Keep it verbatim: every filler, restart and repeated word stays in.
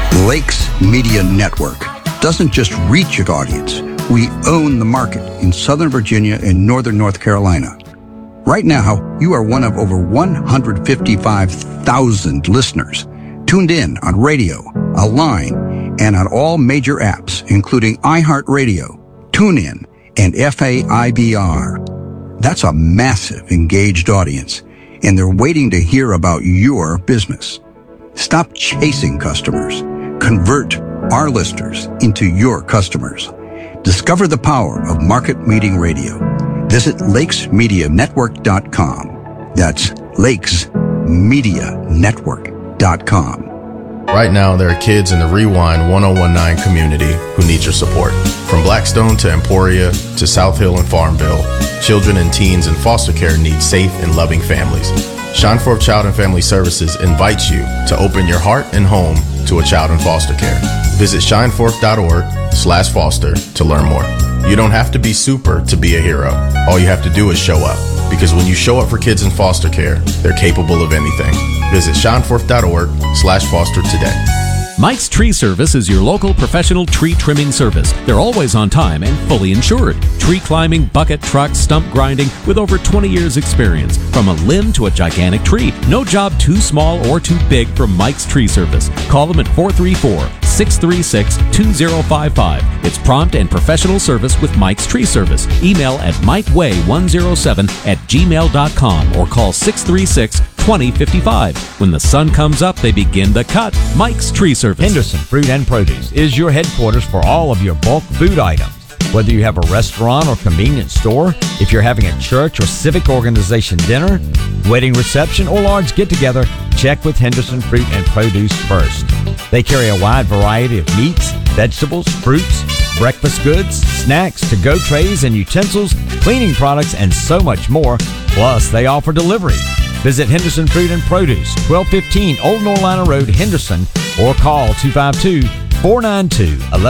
Lakes Media Network doesn't just reach an audience. We own the market in Southern Virginia and Northern North Carolina. Right now, you are one of over one hundred fifty-five thousand listeners tuned in on radio, online, and on all major apps, including iHeartRadio, TuneIn, and F A I B R. That's a massive engaged audience, and they're waiting to hear about your business. Stop chasing customers. Convert our listeners into your customers. Discover the power of market meeting radio. Visit lakes media network dot com. That's lakes media network dot com. Right now, there are kids in the Rewind one oh one nine community who need your support. From Blackstone to Emporia to South Hill and Farmville, children and teens in foster care need safe and loving families. Shine Forth Child and Family Services invites you to open your heart and home to a child in foster care. Visit shineforth.org slash foster to learn more. You don't have to be super to be a hero. All you have to do is show up. Because when you show up for kids in foster care, they're capable of anything. Visit shineforth.org slash foster today. Mike's Tree Service is your local professional tree trimming service. They're always on time and fully insured. Tree climbing, bucket truck, stump grinding with over twenty years experience. From a limb to a gigantic tree. No job too small or too big for Mike's Tree Service. Call them at four three four, six three six, two zero five five. It's prompt and professional service with Mike's Tree Service. Email at mikeway one oh seven at gmail dot com or call six three six, two oh five five. When the sun comes up, they begin the cut. Mike's Tree Service. Henderson Fruit and Produce is your headquarters for all of your bulk food items. Whether you have a restaurant or convenience store, if you're having a church or civic organization dinner, wedding reception, or large get-together, check with Henderson Fruit and Produce first. They carry a wide variety of meats, vegetables, fruits, breakfast goods, snacks, to-go trays and utensils, cleaning products, and so much more. Plus, they offer delivery. Visit Henderson Fruit and Produce, twelve fifteen Old Norlina Road, Henderson, or call two five two, four nine two, one one